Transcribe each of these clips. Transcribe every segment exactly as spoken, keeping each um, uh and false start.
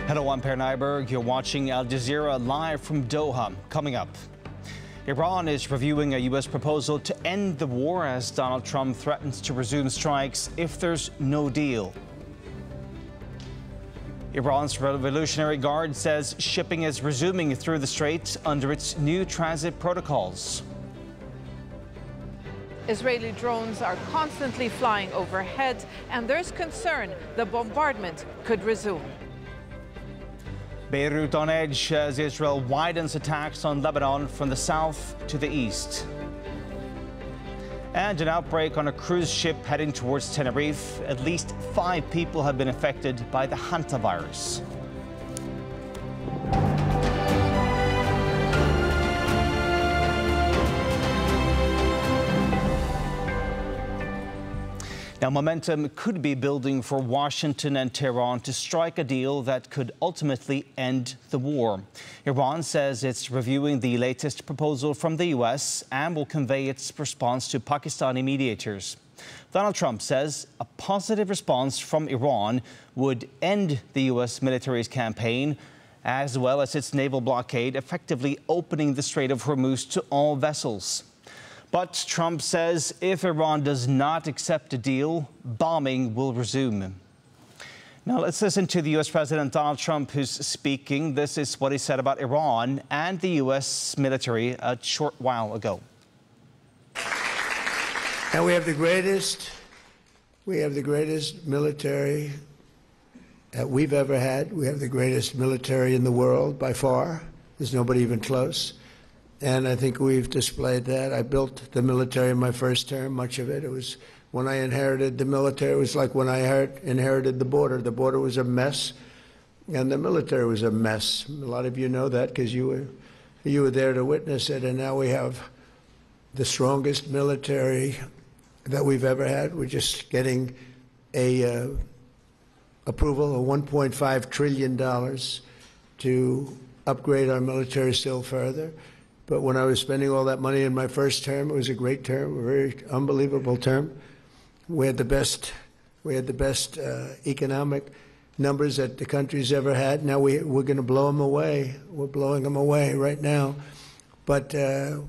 Hello, I'm Per Nyberg. You're watching Al Jazeera live from Doha. Coming up, Iran is reviewing a U S proposal to end the war as Donald Trump threatens to resume strikes if there's no deal. Iran's Revolutionary Guard says shipping is resuming through the strait under its new transit protocols. Israeli drones are constantly flying overhead, and there's concern the bombardment could resume. Beirut on edge as Israel widens attacks on Lebanon from the south to the east. And an outbreak on a cruise ship heading towards Tenerife. At least five people have been affected by the hantavirus. Now, momentum could be building for Washington and Tehran to strike a deal that could ultimately end the war. Iran says it's reviewing the latest proposal from the U S and will convey its response to Pakistani mediators. Donald Trump says a positive response from Iran would end the U S military's campaign, as well as its naval blockade, effectively opening the Strait of Hormuz to all vessels. But Trump says if Iran does not accept a deal, bombing will resume. Now let's listen to the U S President Donald Trump, who's speaking. This is what he said about Iran and the U S military a short while ago. And we have the greatest, we have the greatest military that we've ever had. We have the greatest military in the world by far. There's nobody even close. And I think we've displayed that. I built the military in my first term, much of it. It was when I inherited the military, it was like when I inherited the border. The border was a mess, and the military was a mess. A lot of you know that because you were, you were there to witness it. And now we have the strongest military that we've ever had. We're just getting a uh, approval of one point five trillion dollars to upgrade our military still further. But when I was spending all that money in my first term, it was a great term, a very unbelievable term. We had the best, we had the best uh, economic numbers that the country's ever had. Now we, we're going to blow them away. We're blowing them away right now. But uh,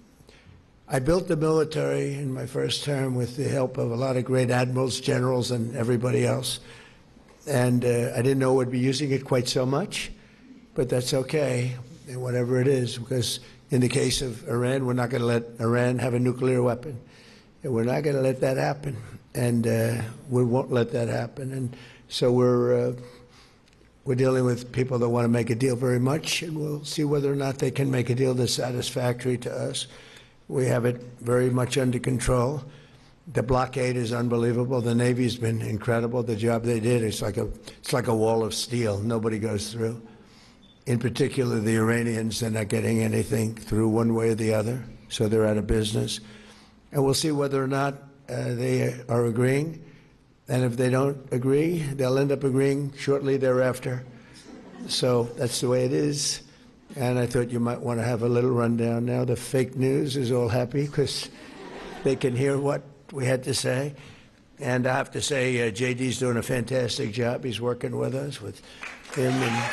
I built the military in my first term with the help of a lot of great admirals, generals, and everybody else. And uh, I didn't know we'd be using it quite so much, but that's okay, and whatever it is, because in the case of Iran, we're not going to let Iran have a nuclear weapon. And we're not going to let that happen. And uh, we won't let that happen. And so we're, uh, we're dealing with people that want to make a deal very much, and we'll see whether or not they can make a deal that's satisfactory to us. We have it very much under control. The blockade is unbelievable. The Navy's been incredible. The job they did, it's like a, it's like a wall of steel. Nobody goes through. In particular, the Iranians, they're not getting anything through one way or the other, so they're out of business. And we'll see whether or not uh, they are agreeing. And if they don't agree, they'll end up agreeing shortly thereafter. So that's the way it is. And I thought you might want to have a little rundown now. The fake news is all happy because they can hear what we had to say. And I have to say, uh, J D's doing a fantastic job. He's working with us, with him and...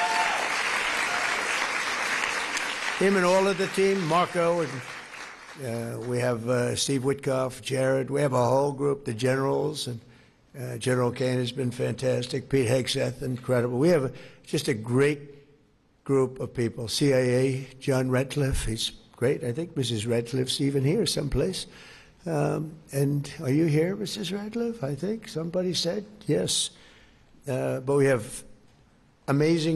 Him and all of the team, Marco, and uh, we have uh, Steve Witkoff, Jared. We have a whole group, the generals, and uh, General Kane has been fantastic. Pete Hegseth, incredible. We have a, just a great group of people. C I A, John Ratcliffe, he's great. I think Missus Ratcliffe's even here someplace. Um, and are you here, Missus Ratcliffe? I think somebody said yes. Uh, but we have amazing